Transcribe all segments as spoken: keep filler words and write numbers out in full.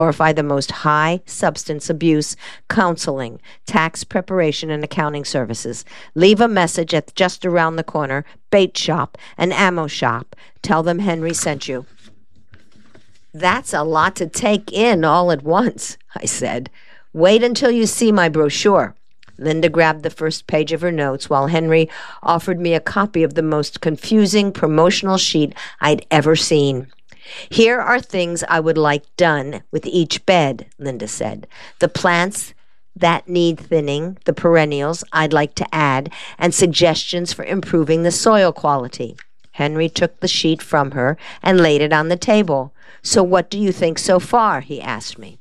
glorify the most high substance abuse counseling, tax preparation, and accounting services. Leave a message at just around the corner, bait shop, an ammo shop. Tell them Henry sent you. That's a lot to take in all at once, I said. Wait until you see my brochure. Linda grabbed the first page of her notes while Henry offered me a copy of the most confusing promotional sheet I'd ever seen. Here are things I would like done with each bed, Linda said. The plants that need thinning, the perennials I'd like to add, and suggestions for improving the soil quality. Henry took the sheet from her and laid it on the table. So what do you think so far? He asked me.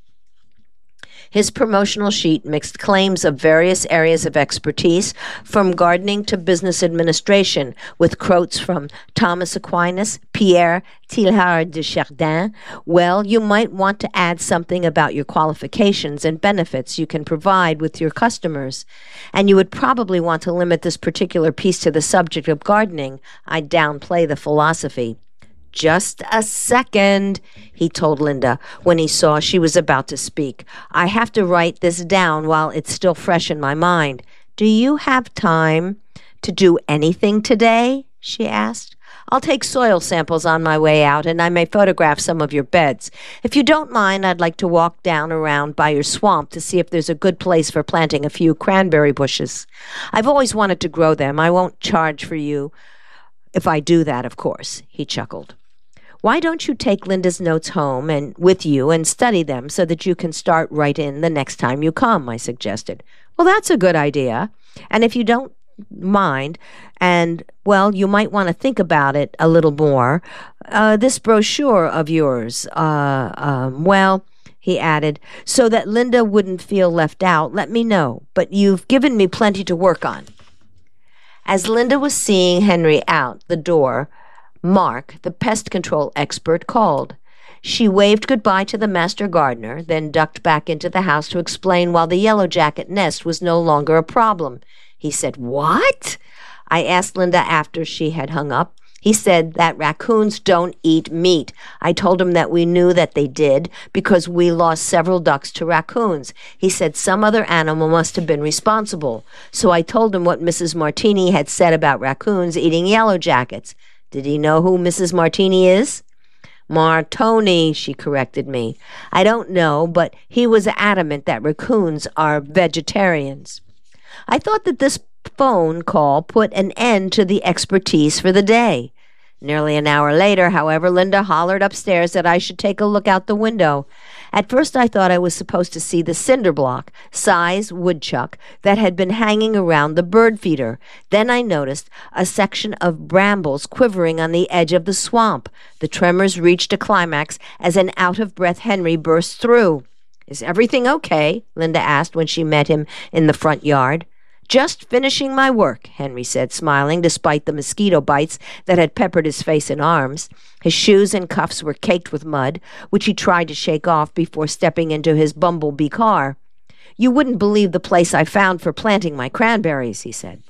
His promotional sheet mixed claims of various areas of expertise, from gardening to business administration, with quotes from Thomas Aquinas, Pierre Teilhard de Chardin. Well, you might want to add something about your qualifications and benefits you can provide with your customers. And you would probably want to limit this particular piece to the subject of gardening. I downplay the philosophy. Just a second, he told Linda when he saw she was about to speak. I have to write this down while it's still fresh in my mind. Do you have time to do anything today? She asked. I'll take soil samples on my way out, and I may photograph some of your beds. If you don't mind, I'd like to walk down around by your swamp to see if there's a good place for planting a few cranberry bushes. I've always wanted to grow them. I won't charge for you if I do that, of course, he chuckled. Why don't you take Linda's notes home and with you and study them so that you can start right in the next time you come, I suggested. Well, that's a good idea. And if you don't mind, and, well, you might want to think about it a little more, uh, this brochure of yours, uh, um, well, he added, so that Linda wouldn't feel left out, let me know. But you've given me plenty to work on. As Linda was seeing Henry out the door, Mark, the pest control expert, called. She waved goodbye to the master gardener, then ducked back into the house to explain why the yellow jacket nest was no longer a problem. He said, What? I asked Linda after she had hung up. He said that raccoons don't eat meat. I told him that we knew that they did because we lost several ducks to raccoons. He said some other animal must have been responsible. So I told him what Missus Martini had said about raccoons eating yellow jackets. Did he know who Missus Martini is? Martoni, she corrected me. I don't know, but he was adamant that raccoons are vegetarians. I thought that this phone call put an end to the expertise for the day. Nearly an hour later, however, Linda hollered upstairs that I should take a look out the window. At first I thought I was supposed to see the cinder block, size woodchuck, that had been hanging around the bird feeder. Then I noticed a section of brambles quivering on the edge of the swamp. The tremors reached a climax as an out-of-breath Henry burst through. Is everything okay? Linda asked when she met him in the front yard. Just finishing my work, Henry said, smiling, despite the mosquito bites that had peppered his face and arms. His shoes and cuffs were caked with mud, which he tried to shake off before stepping into his bumblebee car. You wouldn't believe the place I found for planting my cranberries, he said.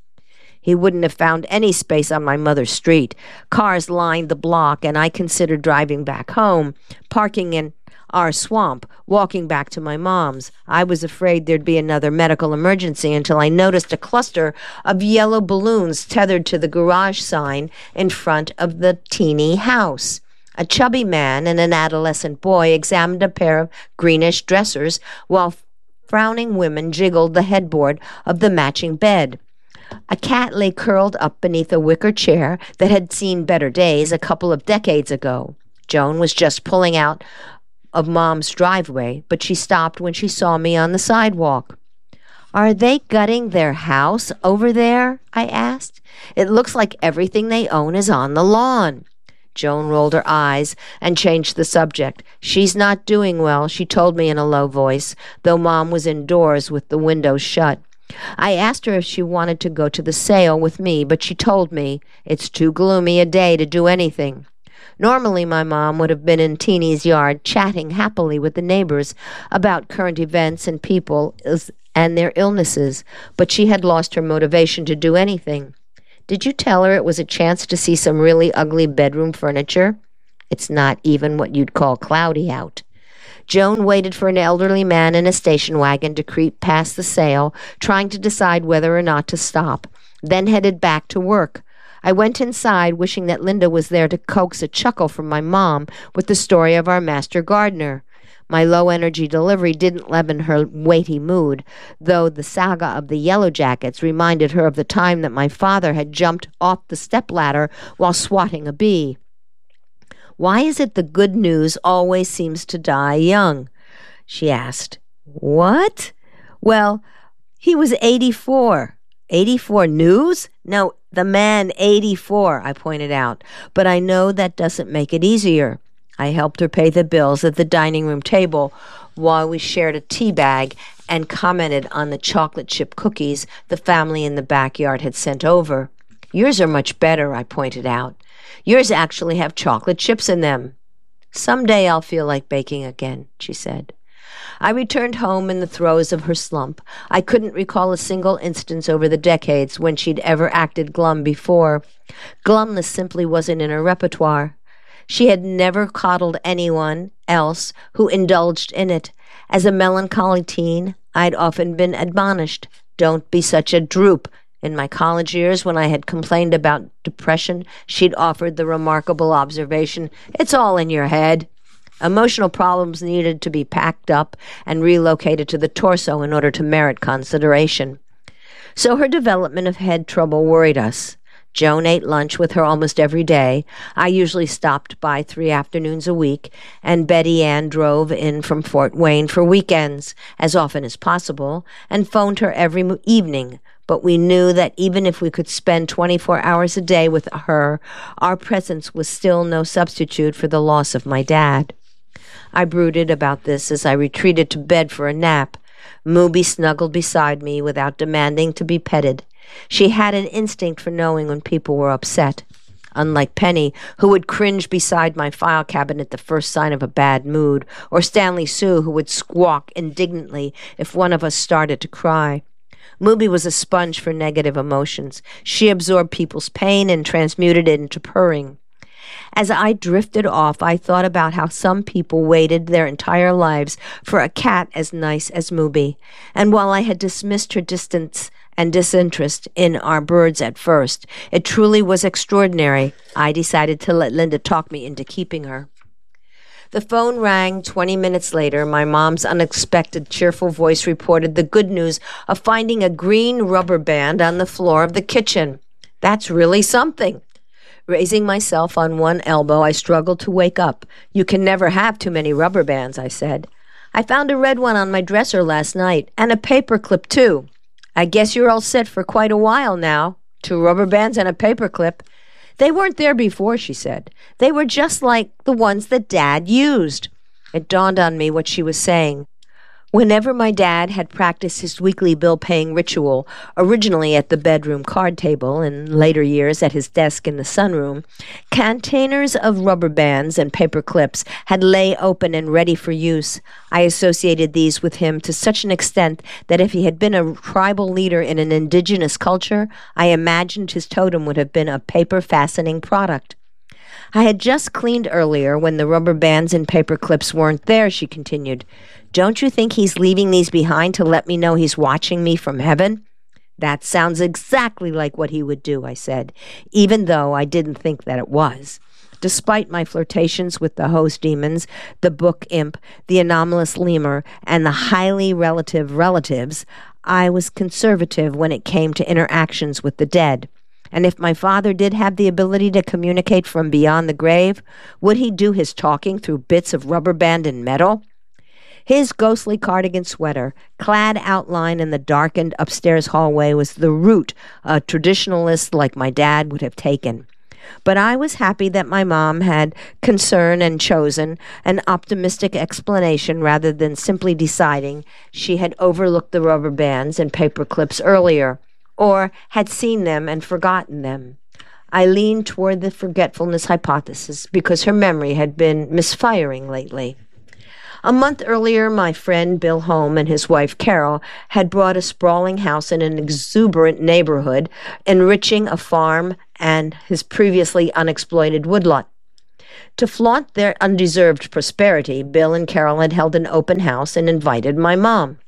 He wouldn't have found any space on my mother's street. Cars lined the block, and I considered driving back home, parking in our swamp, walking back to my mom's. I was afraid there'd be another medical emergency until I noticed a cluster of yellow balloons tethered to the garage sign in front of the teeny house. A chubby man and an adolescent boy examined a pair of greenish dressers while frowning women jiggled the headboard of the matching bed. A cat lay curled up beneath a wicker chair that had seen better days a couple of decades ago. Joan was just pulling out of Mom's driveway, but she stopped when she saw me on the sidewalk. Are they gutting their house over there? I asked. It looks like everything they own is on the lawn. Joan rolled her eyes and changed the subject. She's not doing well, she told me in a low voice, though Mom was indoors with the windows shut. I asked her if she wanted to go to the sale with me, but she told me it's too gloomy a day to do anything. Normally, my mom would have been in Teeny's yard chatting happily with the neighbors about current events and people and their illnesses, but she had lost her motivation to do anything. Did you tell her it was a chance to see some really ugly bedroom furniture? It's not even what you'd call cloudy out. Joan waited for an elderly man in a station wagon to creep past the sale, trying to decide whether or not to stop, then headed back to work. I went inside, wishing that Linda was there to coax a chuckle from my mom with the story of our master gardener. My low-energy delivery didn't leaven her weighty mood, though the saga of the Yellow Jackets reminded her of the time that my father had jumped off the stepladder while swatting a bee. "Why is it the good news always seems to die young?" she asked. "What?" "Well, he was eighty-four." eighty-four news? "No, the man eighty-four, I pointed out. "But I know that doesn't make it easier." I helped her pay the bills at the dining room table while we shared a tea bag and commented on the chocolate chip cookies the family in the backyard had sent over. "Yours are much better," I pointed out. "Yours actually have chocolate chips in them." "Someday I'll feel like baking again," she said. I returned home in the throes of her slump. I couldn't recall a single instance over the decades when she'd ever acted glum before. Glumness simply wasn't in her repertoire. She had never coddled anyone else who indulged in it. As a melancholy teen, I'd often been admonished, "Don't be such a droop." In my college years, when I had complained about depression, she'd offered the remarkable observation, "It's all in your head." Emotional problems needed to be packed up and relocated to the torso in order to merit consideration. So her development of head trouble worried us. Joan ate lunch with her almost every day. I usually stopped by three afternoons a week, and Betty Ann drove in from Fort Wayne for weekends, as often as possible, and phoned her every evening. But we knew that even if we could spend twenty-four hours a day with her, our presence was still no substitute for the loss of my dad. I brooded about this as I retreated to bed for a nap. Mooby snuggled beside me without demanding to be petted. She had an instinct for knowing when people were upset. Unlike Penny, who would cringe beside my file cabinet the first sign of a bad mood, or Stanley Sue, who would squawk indignantly if one of us started to cry. Mooby was a sponge for negative emotions. She absorbed people's pain and transmuted it into purring. As I drifted off, I thought about how some people waited their entire lives for a cat as nice as Mooby. And while I had dismissed her distance and disinterest in our birds at first, it truly was extraordinary. I decided to let Linda talk me into keeping her. The phone rang twenty minutes later. My mom's unexpected, cheerful voice reported the good news of finding a green rubber band on the floor of the kitchen. "That's really something." Raising myself on one elbow, I struggled to wake up. "You can never have too many rubber bands," I said. "I found a red one on my dresser last night, and a paper clip, too." "I guess you're all set for quite a while now. Two rubber bands and a paper clip." "They weren't there before," she said. "They were just like the ones that Dad used." It dawned on me what she was saying. Whenever my dad had practiced his weekly bill-paying ritual, originally at the bedroom card table, in later years at his desk in the sunroom, containers of rubber bands and paper clips had lay open and ready for use. I associated these with him to such an extent that if he had been a tribal leader in an indigenous culture, I imagined his totem would have been a paper fastening product. "I had just cleaned earlier when the rubber bands and paper clips weren't there," she continued. "Don't you think he's leaving these behind to let me know he's watching me from heaven?" "That sounds exactly like what he would do," I said, even though I didn't think that it was. Despite my flirtations with the host demons, the book imp, the anomalous lemur, and the highly relative relatives, I was conservative when it came to interactions with the dead. And if my father did have the ability to communicate from beyond the grave, would he do his talking through bits of rubber band and metal? His ghostly cardigan sweater, clad outline in the darkened upstairs hallway, was the route a traditionalist like my dad would have taken. But I was happy that my mom had concern and chosen an optimistic explanation rather than simply deciding she had overlooked the rubber bands and paper clips earlier, or had seen them and forgotten them. I leaned toward the forgetfulness hypothesis because her memory had been misfiring lately. A month earlier, my friend Bill Holm and his wife Carol had bought a sprawling house in an exuberant neighborhood, enriching a farm and his previously unexploited woodlot. To flaunt their undeserved prosperity, Bill and Carol had held an open house and invited my mom.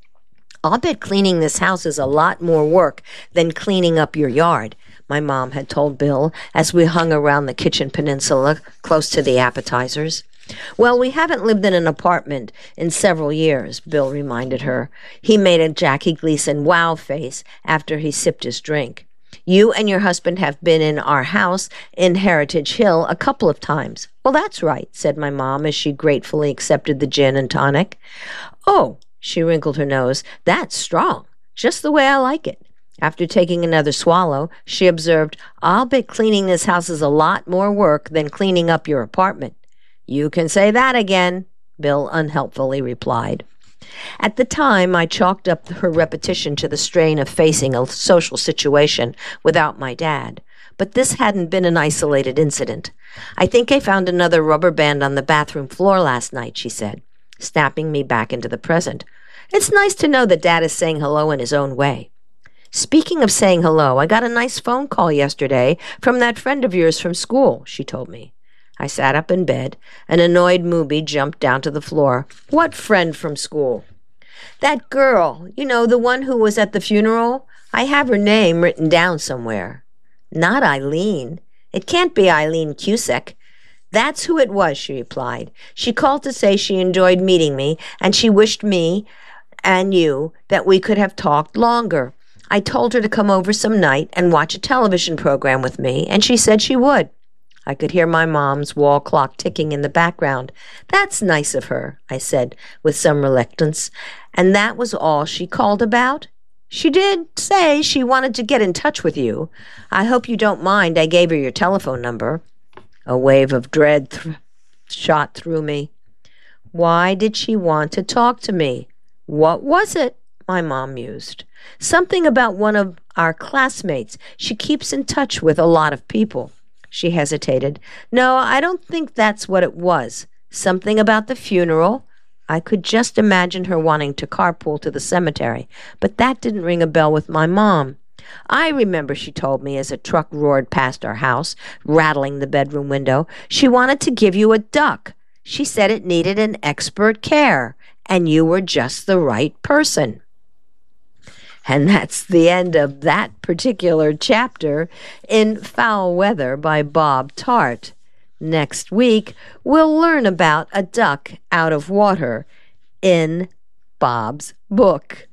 "I'll bet cleaning this house is a lot more work than cleaning up your yard," my mom had told Bill as we hung around the kitchen peninsula close to the appetizers. "Well, we haven't lived in an apartment in several years," Bill reminded her. He made a Jackie Gleason wow face after he sipped his drink. "You and your husband have been in our house in Heritage Hill a couple of times." "Well, that's right," said my mom as she gratefully accepted the gin and tonic. "Oh," she wrinkled her nose, "that's strong, just the way I like it." After taking another swallow, she observed, "I'll bet cleaning this house is a lot more work than cleaning up your apartment." "You can say that again," Bill unhelpfully replied. At the time, I chalked up her repetition to the strain of facing a social situation without my dad. But this hadn't been an isolated incident. "I think I found another rubber band on the bathroom floor last night," she said, snapping me back into the present. "It's nice to know that Dad is saying hello in his own way." "Speaking of saying hello, I got a nice phone call yesterday from that friend of yours from school," she told me. I sat up in bed. An annoyed Mooby jumped down to the floor. "What friend from school?" "That girl, you know, the one who was at the funeral. I have her name written down somewhere." "Not Eileen. It can't be Eileen Cusick." "That's who it was," she replied. "She called to say she enjoyed meeting me, and she wished me and you that we could have talked longer. I told her to come over some night and watch a television program with me, and she said she would." I could hear my mom's wall clock ticking in the background. "That's nice of her," I said with some reluctance. "And that was all she called about?" "She did say she wanted to get in touch with you. I hope you don't mind I gave her your telephone number." A wave of dread th- shot through me. Why did she want to talk to me? What was it? My mom mused. "Something about one of our classmates. She keeps in touch with a lot of people." She hesitated. "No, I don't think that's what it was. Something about the funeral?" I could just imagine her wanting to carpool to the cemetery, but that didn't ring a bell with my mom. "I remember," she told me as a truck roared past our house, rattling the bedroom window. "She wanted to give you a duck. She said it needed an expert care, and you were just the right person." And that's the end of that particular chapter in Foul Weather by Bob Tart. Next week, we'll learn about a duck out of water in Bob's book.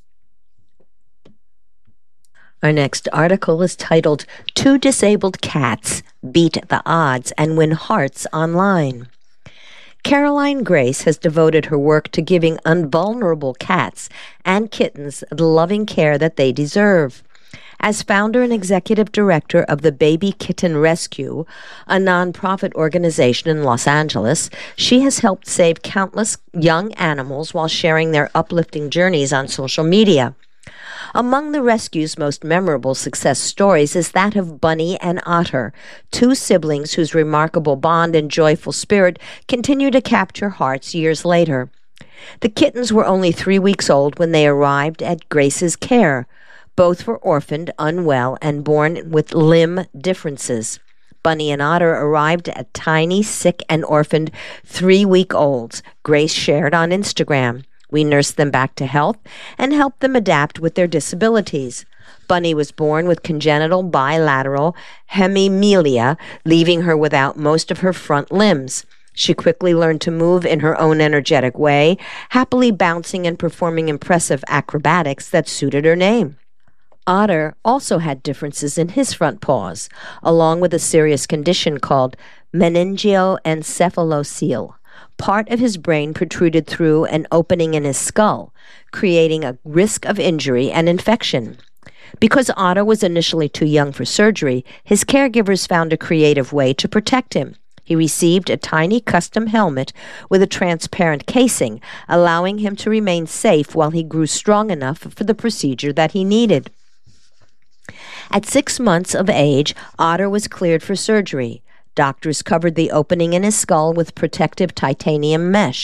Our next article is titled, Two Disabled Cats Beat the Odds and Win Hearts Online. Caroline Grace has devoted her work to giving invulnerable cats and kittens the loving care that they deserve. As founder and executive director of the Baby Kitten Rescue, a nonprofit organization in Los Angeles, she has helped save countless young animals while sharing their uplifting journeys on social media. Among the rescue's most memorable success stories is that of Bunny and Otter, two siblings whose remarkable bond and joyful spirit continue to capture hearts years later. The kittens were only three weeks old when they arrived at Grace's care. Both were orphaned, unwell, and born with limb differences. Bunny and Otter arrived at tiny, sick, and orphaned three-week-olds, Grace shared on Instagram. We nursed them back to health and helped them adapt with their disabilities. Bunny was born with congenital bilateral hemimelia, leaving her without most of her front limbs. She quickly learned to move in her own energetic way, happily bouncing and performing impressive acrobatics that suited her name. Otter also had differences in his front paws, along with a serious condition called meningioencephalocele. Part of his brain protruded through an opening in his skull, creating a risk of injury and infection. Because Otter was initially too young for surgery, his caregivers found a creative way to protect him. He received a tiny custom helmet with a transparent casing, allowing him to remain safe while he grew strong enough for the procedure that he needed. At six months of age, Otter was cleared for surgery. Doctors covered the opening in his skull with protective titanium mesh.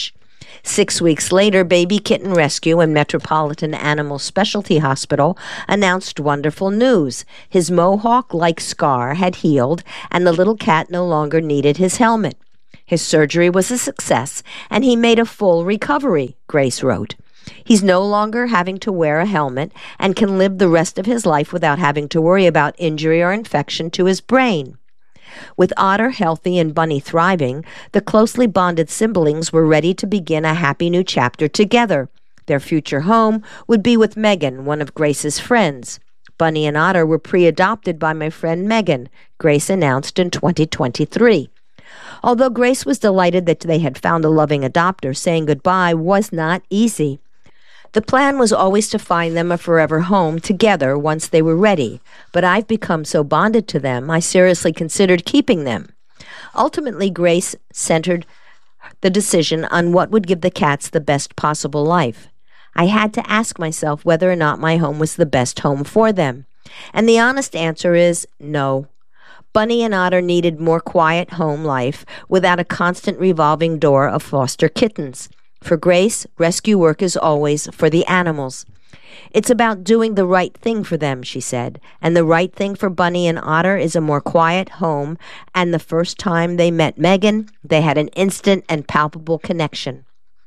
Six weeks later, Baby Kitten Rescue and Metropolitan Animal Specialty Hospital announced wonderful news. His mohawk-like scar had healed, and the little cat no longer needed his helmet. His surgery was a success, and he made a full recovery, Grace wrote. He's no longer having to wear a helmet and can live the rest of his life without having to worry about injury or infection to his brain. With Otter healthy and Bunny thriving, the closely bonded siblings were ready to begin a happy new chapter together. Their future home would be with Megan, one of Grace's friends. Bunny and Otter were pre-adopted by my friend Megan, Grace announced in twenty twenty-three. Although Grace was delighted that they had found a loving adopter, saying goodbye was not easy. The plan was always to find them a forever home together once they were ready, but I've become so bonded to them, I seriously considered keeping them. Ultimately, Grace centered the decision on what would give the cats the best possible life. I had to ask myself whether or not my home was the best home for them. And the honest answer is no. Bunny and Otter needed more quiet home life without a constant revolving door of foster kittens. For Grace, rescue work is always for the animals. It's about doing the right thing for them, she said, and the right thing for Bunny and Otter is a more quiet home, and the first time they met Megan, they had an instant and palpable connection.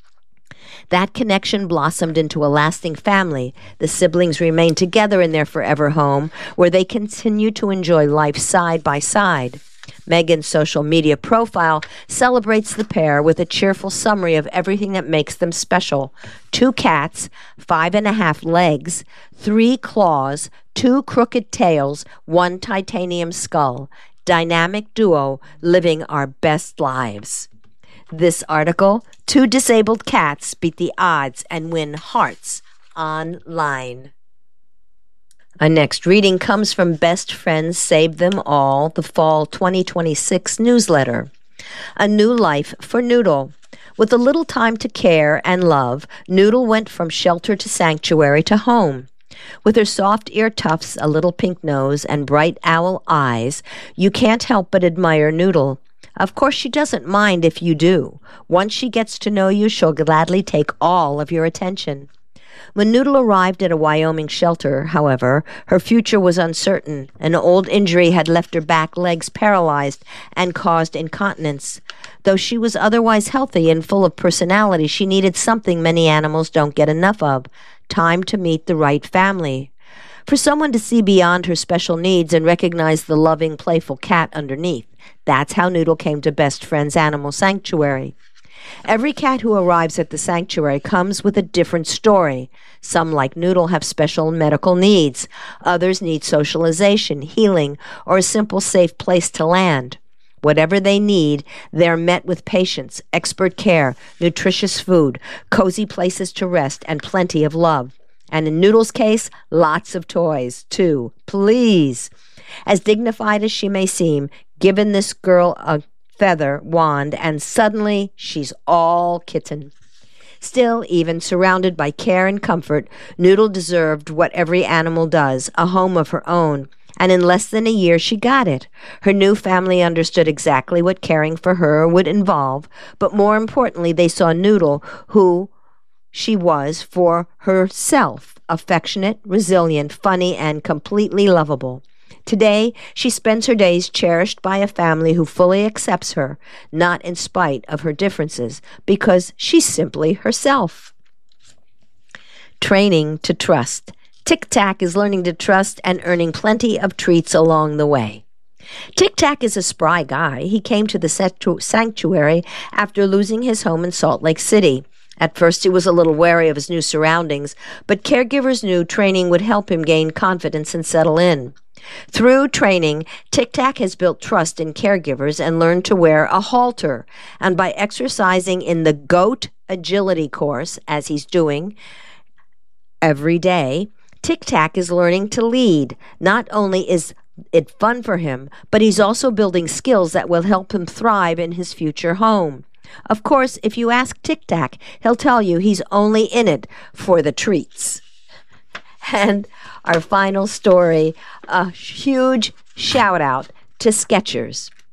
That connection blossomed into a lasting family. The siblings remain together in their forever home, where they continue to enjoy life side by side. Megan's social media profile celebrates the pair with a cheerful summary of everything that makes them special. Two cats, five and a half legs, three claws, two crooked tails, one titanium skull. Dynamic duo living our best lives. This article, Two Disabled Cats Beat the Odds and Win Hearts Online. Our next reading comes from Best Friends Save Them All, the Fall twenty twenty-six newsletter. A New Life for Noodle. With a little time to care and love, Noodle went from shelter to sanctuary to home. With her soft ear tufts, a little pink nose, and bright owl eyes, you can't help but admire Noodle. Of course, she doesn't mind if you do. Once she gets to know you, she'll gladly take all of your attention. When Noodle arrived at a Wyoming shelter, however, her future was uncertain. An old injury had left her back legs paralyzed and caused incontinence. Though she was otherwise healthy and full of personality, she needed something many animals don't get enough of: time to meet the right family. For someone to see beyond her special needs and recognize the loving, playful cat underneath. That's how Noodle came to Best Friends Animal Sanctuary. Every cat who arrives at the sanctuary comes with a different story. Some, like Noodle, have special medical needs. Others need socialization, healing, or a simple, safe place to land. Whatever they need, they're met with patience, expert care, nutritious food, cozy places to rest, and plenty of love. And in Noodle's case, lots of toys, too. Please. As dignified as she may seem, given this girl a feather wand, and suddenly she's all kitten. Still, even surrounded by care and comfort, Noodle deserved what every animal does, a home of her own. And in less than a year, she got it. Her new family understood exactly what caring for her would involve, but more importantly, they saw Noodle, who she was for herself, affectionate, resilient, funny, and completely lovable. Today, she spends her days cherished by a family who fully accepts her, not in spite of her differences, because she's simply herself. Training to trust. Tic Tac is learning to trust and earning plenty of treats along the way. Tic Tac is a spry guy. He came to the sanctuary after losing his home in Salt Lake City. At first, he was a little wary of his new surroundings, but caregivers knew training would help him gain confidence and settle in. Through training, Tic Tac has built trust in caregivers and learned to wear a halter. And by exercising in the GOAT agility course, as he's doing every day, Tic Tac is learning to lead. Not only is it fun for him, but he's also building skills that will help him thrive in his future home. Of course, if you ask Tic Tac, he'll tell you he's only in it for the treats. And our final story, a huge shout out to Skechers.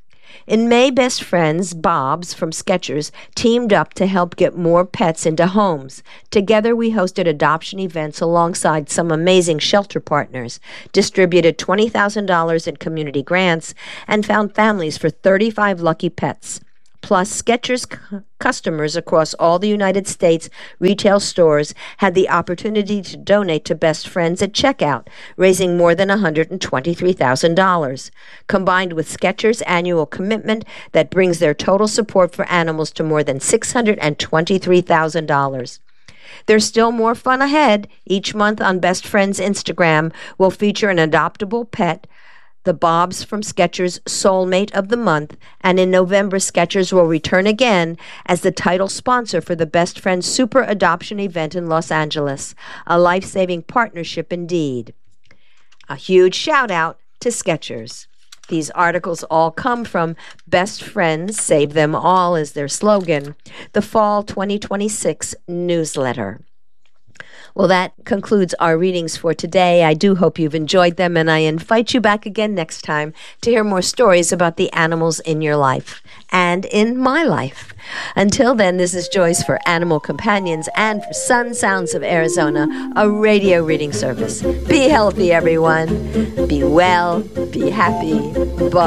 In May, Best Friends, Bob's from Skechers, teamed up to help get more pets into homes. Together, we hosted adoption events alongside some amazing shelter partners, distributed twenty thousand dollars in community grants, and found families for thirty-five lucky pets. Plus, Skechers c- customers across all the United States retail stores had the opportunity to donate to Best Friends at checkout, raising more than one hundred twenty-three thousand dollars. Combined with Skechers' annual commitment, that brings their total support for animals to more than six hundred twenty-three thousand dollars. There's still more fun ahead. Each month on Best Friends Instagram, we'll feature an adoptable pet, the Bob's from Skechers Soulmate of the Month, and in November, Skechers will return again as the title sponsor for the Best Friends Super Adoption event in Los Angeles. A life-saving partnership indeed. A huge shout-out to Skechers. These articles all come from Best Friends Save Them All is their slogan, the Fall twenty twenty-six newsletter. Well, that concludes our readings for today. I do hope you've enjoyed them, and I invite you back again next time to hear more stories about the animals in your life and in my life. Until then, this is Joyce for Animal Companions and for Sun Sounds of Arizona, a radio reading service. Be healthy, everyone. Be well. Be happy. Bye.